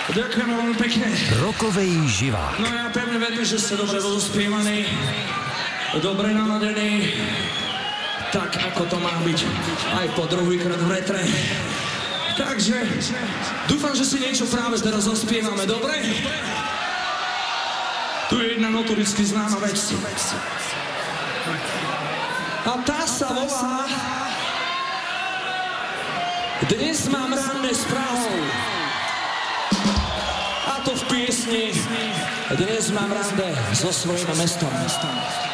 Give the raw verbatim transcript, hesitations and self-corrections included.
Ďakujem veľmi pekne. Rokovej živák. No ja pevne verím, že ste dobre rozospievaní, dobre naladení, tak ako to má byť aj po druhýkrát v retre. Takže dúfam, že si niečo práve teraz zaspievame, dobre? Tu je jedna notoricky známa vec. A tá sa volá Dnes mám rande s Prahou. A to v piesni Dnes mám rande so svojím mestom.